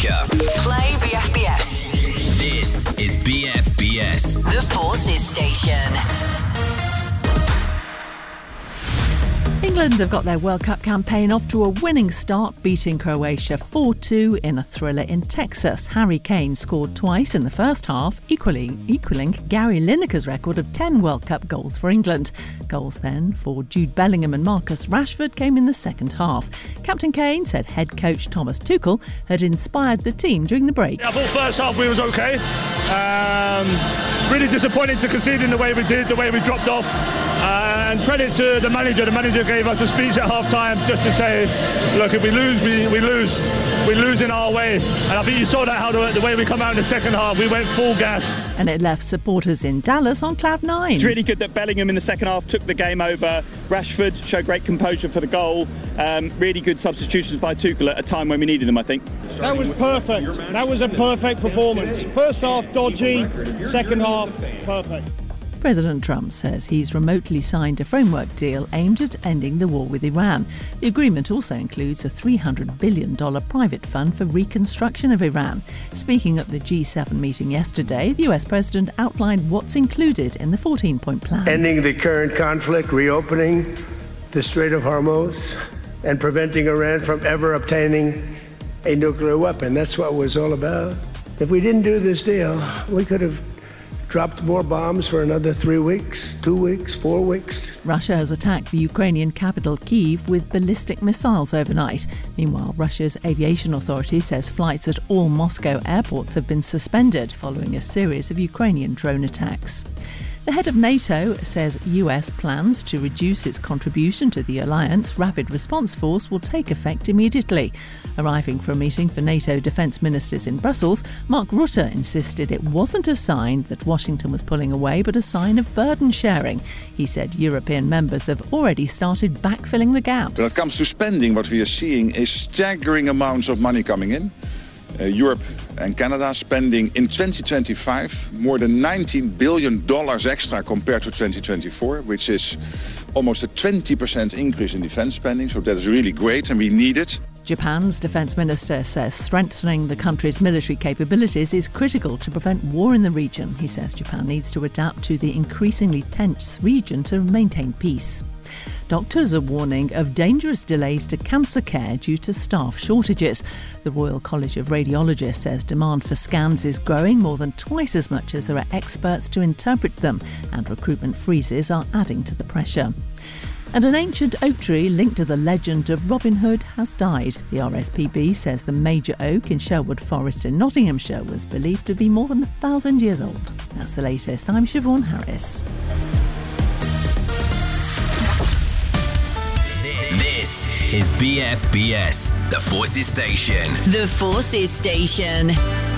America. Play BFBS. This is BFBS. The Forces Station. England have got their World Cup campaign off to a winning start, beating Croatia 4-2 in a thriller in Texas. Harry Kane scored twice in the first half, equaling Gary Lineker's record of 10 World Cup goals for England. Goals then for Jude Bellingham and Marcus Rashford came in the second half. Captain Kane said head coach Thomas Tuchel had inspired the team during the break. I thought first half we was okay. Really disappointed to concede in the way we did, the way we dropped off. And credit to the manager. The manager gave us a speech at half-time just to say, look, if we lose, we lose. We lose in our way. And I think you saw that, how the way we come out in the second half. We went full gas. And it left supporters in Dallas on cloud nine. It's really good that Bellingham in the second half took the game over. Rashford showed great composure for the goal. Really good substitutions by Tuchel at a time when we needed them, I think. That was perfect. That was a perfect performance. First half dodgy, second half perfect. President Trump says he's remotely signed a framework deal aimed at ending the war with Iran. The agreement also includes a $300 billion private fund for reconstruction of Iran. Speaking at the G7 meeting yesterday, the US President outlined what's included in the 14-point plan. Ending the current conflict, reopening the Strait of Hormuz, and preventing Iran from ever obtaining a nuclear weapon. That's what it was all about. If we didn't do this deal, we could have dropped more bombs for another 3 weeks, 2 weeks, 4 weeks. Russia has attacked the Ukrainian capital Kyiv with ballistic missiles overnight. Meanwhile, Russia's aviation authority says flights at all Moscow airports have been suspended following a series of Ukrainian drone attacks. The head of NATO says US plans to reduce its contribution to the alliance rapid response force will take effect immediately. Arriving for a meeting for NATO defence ministers in Brussels, Mark Rutte insisted it wasn't a sign that Washington was pulling away, but a sign of burden sharing. He said European members have already started backfilling the gaps. When it comes to spending, what we are seeing is staggering amounts of money coming in. Europe and Canada spending in 2025 more than $19 billion extra compared to 2024, which is almost a 20% increase in defence spending. So that is really great and we need it. Japan's defence minister says strengthening the country's military capabilities is critical to prevent war in the region. He says Japan needs to adapt to the increasingly tense region to maintain peace. Doctors are warning of dangerous delays to cancer care due to staff shortages. The Royal College of Radiologists says demand for scans is growing more than twice as much as there are experts to interpret them, and recruitment freezes are adding to the pressure. And an ancient oak tree linked to the legend of Robin Hood has died. The RSPB says the major oak in Sherwood Forest in Nottinghamshire was believed to be more than 1,000 years old. That's the latest. I'm Siobhan Harris. This is BFBS, the Forces Station. The Forces Station.